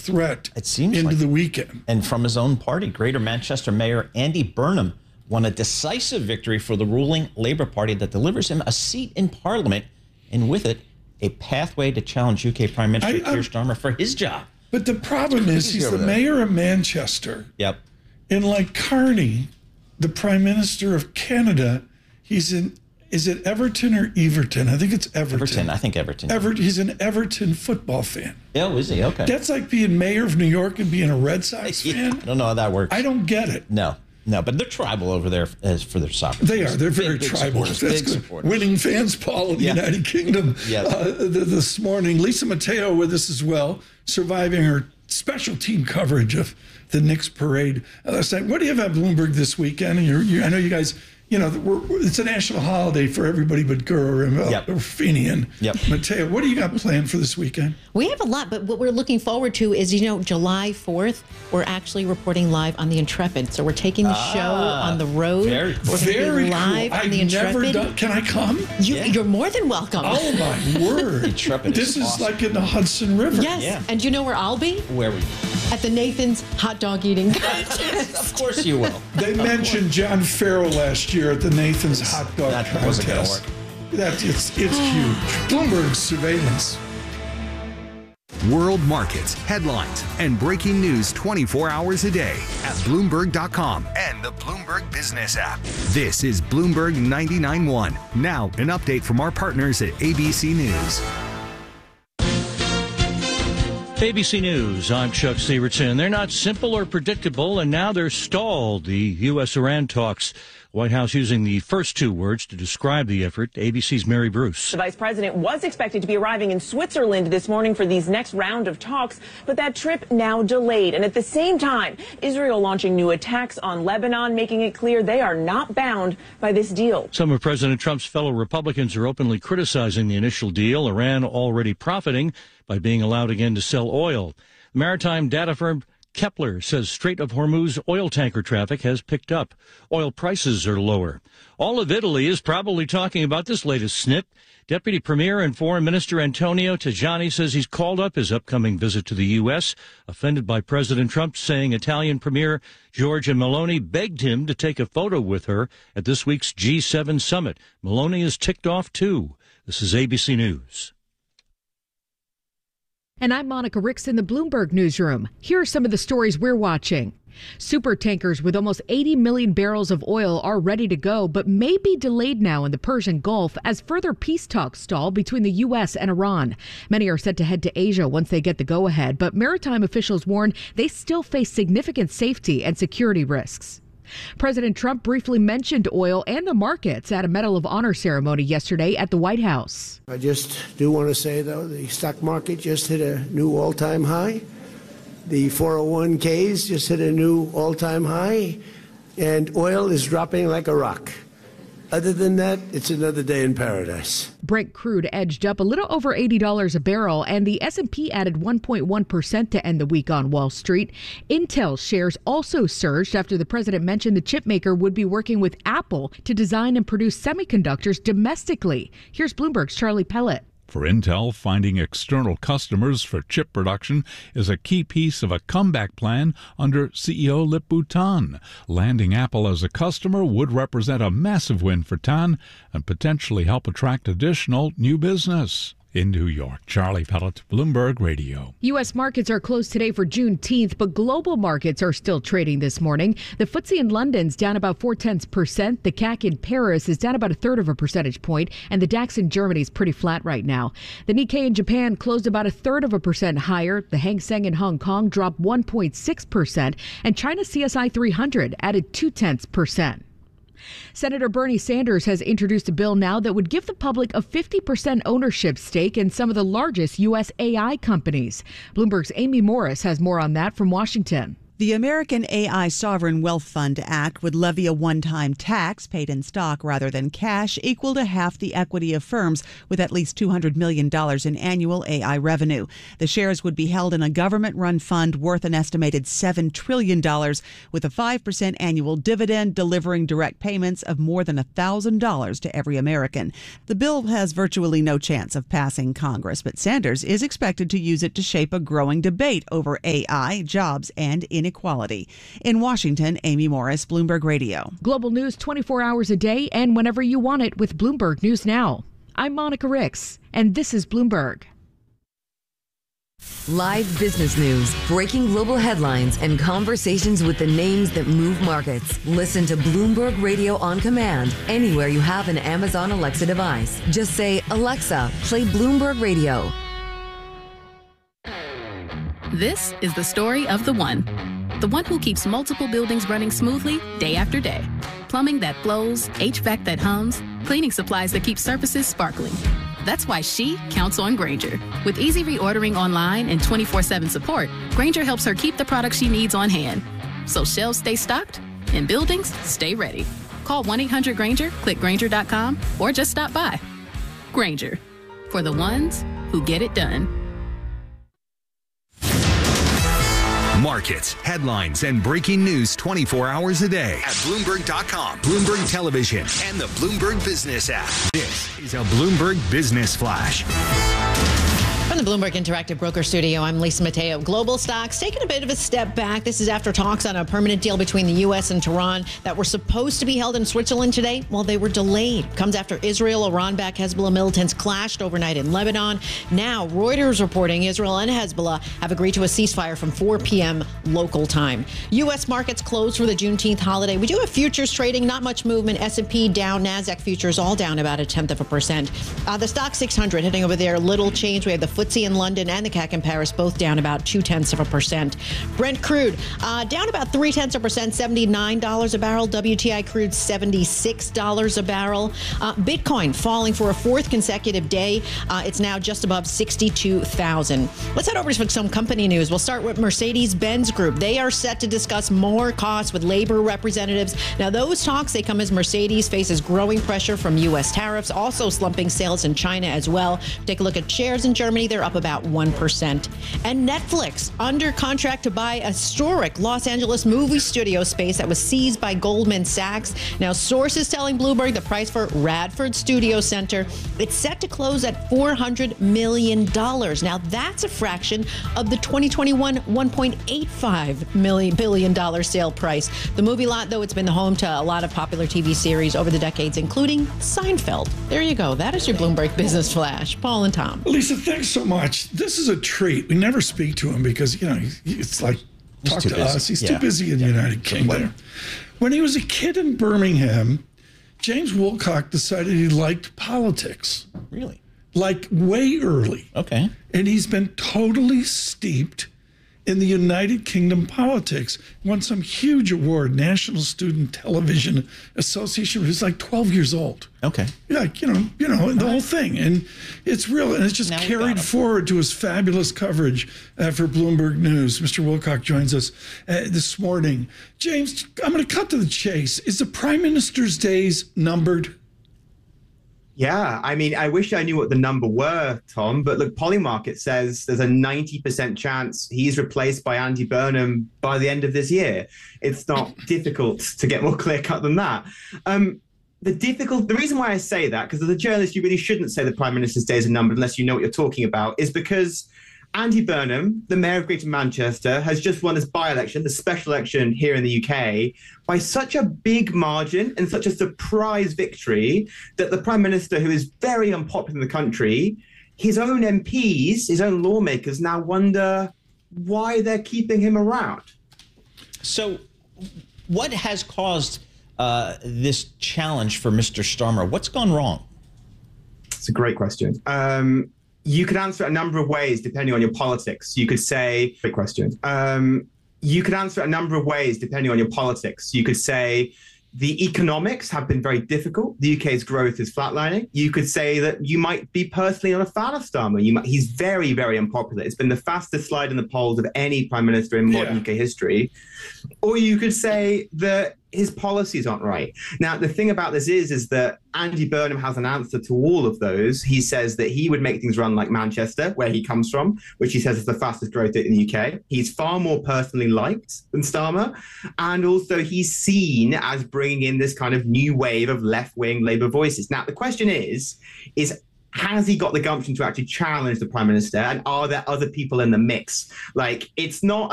threat it seems into like the weekend. And from his own party, Greater Manchester Mayor Andy Burnham won a decisive victory for the ruling Labour Party that delivers him a seat in Parliament, and with it, a pathway to challenge UK Prime Minister Keir Starmer for his job. But the problem is he's the mayor of Manchester. Yep. And like Carney, the Prime Minister of Canada, he's in, is it Everton or Everton? I think it's Everton. I think Everton. He's an Everton football fan. Oh, is he? Okay. That's like being mayor of New York and being a Red Sox fan. I don't know how that works. I don't get it. No, but they're tribal over there as for their soccer. They are. They're very tribal. Supporters, That's good. Supporters. Winning fans, Paul, in the United Kingdom this morning. Lisa Mateo with us as well, surviving her special team coverage of the Knicks parade last night. What do you have at Bloomberg this weekend? And I know you guys, it's a national holiday for everybody but Gurr and Feeney and Mateo. What do you got planned for this weekend? We have a lot, but what we're looking forward to is, July 4th, we're actually reporting live on the Intrepid. So we're taking the show on the road. Very cool. We're going to be live on the Intrepid. Can I come? You're more than welcome. Oh, my word. Intrepid This is awesome. like in the Hudson River. Yes. Yeah. And you know where I'll be? Where were you? At the Nathan's hot dog eating contest. Of course you will. They mentioned John Farrell last year at the Nathan's hot dog That wasn't going to work. It's huge. Bloomberg surveillance. World markets, headlines, and breaking news 24 hours a day at Bloomberg.com and the Bloomberg Business app. This is Bloomberg 99.1. Now, an update from our partners at ABC News. ABC News, I'm Chuck Sievertson. They're not simple or predictable, and now they're stalled. The U.S.-Iran talks. White House using the first two words to describe the effort. ABC's Mary Bruce. The vice president was expected to be arriving in Switzerland this morning for these next round of talks, but that trip now delayed. And at the same time, Israel launching new attacks on Lebanon, making it clear they are not bound by this deal. Some of President Trump's fellow Republicans are openly criticizing the initial deal, Iran already profiting by being allowed again to sell oil. The maritime data firm Kepler says Strait of Hormuz oil tanker traffic has picked up. Oil prices are lower. All of Italy is probably talking about this latest snip. Deputy Premier and Foreign Minister Antonio Tajani says he's called up his upcoming visit to the U.S., offended by President Trump saying Italian Premier Giorgia Meloni begged him to take a photo with her at this week's G7 summit. Meloni is ticked off, too. This is ABC News. And I'm Monica Ricks in the Bloomberg Newsroom. Here are some of the stories we're watching. Super tankers with almost 80 million barrels of oil are ready to go, but may be delayed now in the Persian Gulf as further peace talks stall between the U.S. and Iran. Many are set to head to Asia once they get the go-ahead, but maritime officials warn they still face significant safety and security risks. President Trump briefly mentioned oil and the markets at a Medal of Honor ceremony yesterday at the White House. I just do want to say, though, the stock market just hit a new all-time high. The 401ks just hit a new all-time high. And oil is dropping like a rock. Other than that, it's another day in paradise. Brent crude edged up a little over $80 a barrel, and the S&P added 1.1% to end the week on Wall Street. Intel shares also surged after the president mentioned the chipmaker would be working with Apple to design and produce semiconductors domestically. Here's Bloomberg's Charlie Pellet. For Intel, finding external customers for chip production is a key piece of a comeback plan under CEO Lip-Bu Tan. Landing Apple as a customer would represent a massive win for Tan and potentially help attract additional new business. In New York, Charlie Pellet, Bloomberg Radio. U.S. markets are closed today for Juneteenth, but global markets are still trading this morning. The FTSE in London's down about 0.4%. The CAC in Paris is down about 1/3 percentage point, and the DAX in Germany is pretty flat right now. The Nikkei in Japan closed about 1/3% higher. The Hang Seng in Hong Kong dropped 1.6%, and China's CSI 300 added 0.2%. Senator Bernie Sanders has introduced a bill now that would give the public a 50% ownership stake in some of the largest U.S. AI companies. Bloomberg's Amy Morris has more on that from Washington. The American AI Sovereign Wealth Fund Act would levy a one-time tax paid in stock rather than cash equal to half the equity of firms with at least $200 million in annual AI revenue. The shares would be held in a government-run fund worth an estimated $7 trillion, with a 5% annual dividend delivering direct payments of more than $1,000 to every American. The bill has virtually no chance of passing Congress, but Sanders is expected to use it to shape a growing debate over AI, jobs, and inequality. In Washington, Amy Morris, Bloomberg Radio. Global news 24 hours a day and whenever you want it with Bloomberg News Now. I'm Monica Ricks, and this is Bloomberg. Live business news, breaking global headlines, and conversations with the names that move markets. Listen to Bloomberg Radio on command anywhere you have an Amazon Alexa device. Just say, Alexa, play Bloomberg Radio. This is the story of the one who keeps multiple buildings running smoothly day after day. Plumbing that flows, HVAC that hums, cleaning supplies that keep surfaces sparkling. That's why she counts on Grainger. With easy reordering online and 24/7 support, Grainger helps her keep the products she needs on hand. So shelves stay stocked and buildings stay ready. Call 1-800-GRAINGER, click Grainger.com, or just stop by. Grainger, for the ones who get it done. Markets, headlines, and breaking news 24 hours a day at Bloomberg.com, Bloomberg Television, and the Bloomberg Business app. This is a Bloomberg Business Flash. From the Bloomberg Interactive Broker Studio, I'm Lisa Mateo. Global stocks taking a bit of a step back. This is after talks on a permanent deal between the U.S. and Tehran that were supposed to be held in Switzerland today. Well, they were delayed. Comes after Israel, Iran-backed Hezbollah militants clashed overnight in Lebanon. Now, Reuters reporting Israel and Hezbollah have agreed to a ceasefire from 4 p.m. local time. U.S. markets closed for the Juneteenth holiday. We do have futures trading, not much movement. S&P down, NASDAQ futures all down about 0.1%. The stock 600 heading over there, little change. We have the FTSE in London and the CAC in Paris both down about 0.2%. Brent crude down about 0.3%, $79 a barrel. WTI crude $76 a barrel. Bitcoin falling for a fourth consecutive day. It's now just above 62,000. Let's head over to some company news. We'll start with Mercedes-Benz Group. They are set to discuss more costs with labor representatives. Now, those talks, they come as Mercedes faces growing pressure from U.S. tariffs, also slumping sales in China as well. Take a look at shares in Germany. They're up about 1%. And Netflix under contract to buy a historic Los Angeles movie studio space that was seized by Goldman Sachs. Now, sources telling Bloomberg the price for Radford Studio Center, it's set to close at $400 million. Now, that's a fraction of the 2021 $1.85 billion sale price. The movie lot, though, it's been the home to a lot of popular TV series over the decades, including Seinfeld. There you go. That is your Bloomberg Business Flash. Paul and Tom. Lisa, thanks so much. This is a treat. We never speak to him because, it's like, talk to us. He's too busy in the United Kingdom. When he was a kid in Birmingham, James Woolcock decided he liked politics. Really? Like way early. Okay. And he's been totally steeped in the United Kingdom politics. Won some huge award, National Student Television Association. He was like 12 years old. Okay. Like, the whole thing. And it's real. And it's just carried forward to his fabulous coverage for Bloomberg News. Mr. Woolcock joins us this morning. James, I'm going to cut to the chase. Is the Prime Minister's days numbered? Yeah, I mean, I wish I knew what the number were, Tom, but look, Polymarket says there's a 90% chance he's replaced by Andy Burnham by the end of this year. It's not difficult to get more clear cut than that. The reason why I say that, because as a journalist, you really shouldn't say the Prime Minister's days are numbered unless you know what you're talking about, is because Andy Burnham, the mayor of Greater Manchester, has just won his by-election, the special election here in the UK, by such a big margin and such a surprise victory that the Prime Minister, who is very unpopular in the country, his own MPs, his own lawmakers now wonder why they're keeping him around. So what has caused this challenge for Mr. Starmer? What's gone wrong? It's a great question. You could answer it a number of ways depending on your politics. You could say, great question. You could answer it a number of ways depending on your politics. You could say The economics have been very difficult. The UK's growth is flatlining. You could say that you might be personally on a fan of Starmer. He's very, very unpopular. It's been the fastest slide in the polls of any prime minister in modern UK history. Or you could say that his policies aren't right. Now, the thing about this is that Andy Burnham has an answer to all of those. He says that he would make things run like Manchester, where he comes from, which he says is the fastest growth rate in the UK. He's far more personally liked than Starmer. And also he's seen as bringing in this kind of new wave of left-wing Labour voices. Now, the question is has he got the gumption to actually challenge the Prime Minister? And are there other people in the mix? Like, it's not